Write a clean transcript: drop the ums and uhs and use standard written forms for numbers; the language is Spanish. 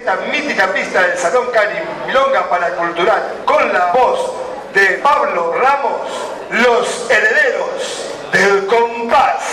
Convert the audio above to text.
esta mítica pista del Salón Cari, Milonga Paracultural, con la voz de Pablo Ramos, los herederos del compás.